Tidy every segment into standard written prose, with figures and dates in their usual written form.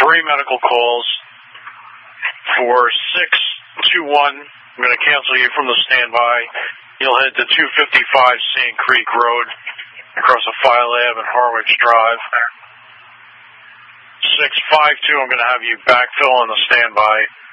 3 medical calls for 621. I'm going to cancel you from the standby. You'll head to 255 Sand Creek Road across a File Ave and Harwich Drive. 652, I'm going to have you backfill on the standby.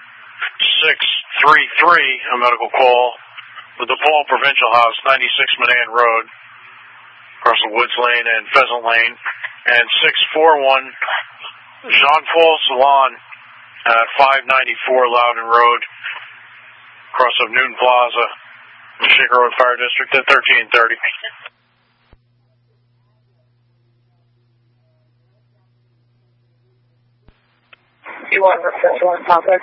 633, a medical call with the Paul Provincial House, 96 Manan Road, across the Woods Lane and Pheasant Lane. And 641, Jean-Paul Salon at 594 Loudon Road, across of Newton Plaza, Shaker Road Fire District at 1330. You want to refer to one topic?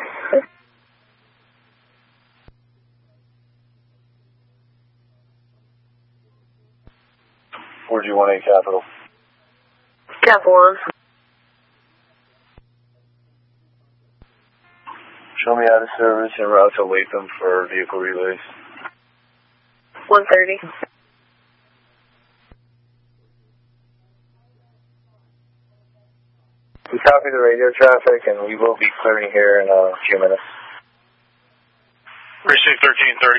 4G18 Capital. Capital. Show me out of service and route to Latham for vehicle relays. 130. We copy the radio traffic and we will be clearing here in a few minutes. Receive 1330.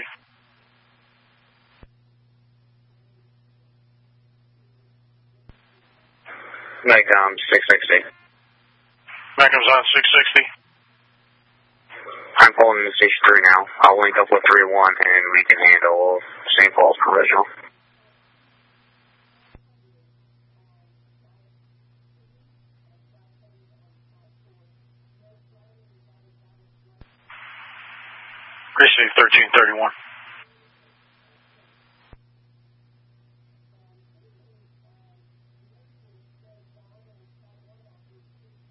Macom 660. Macom's on 660. I'm pulling into Station 3 now. I'll link up with 3-1 and we can handle St. Paul's Provisional. Receive 1331.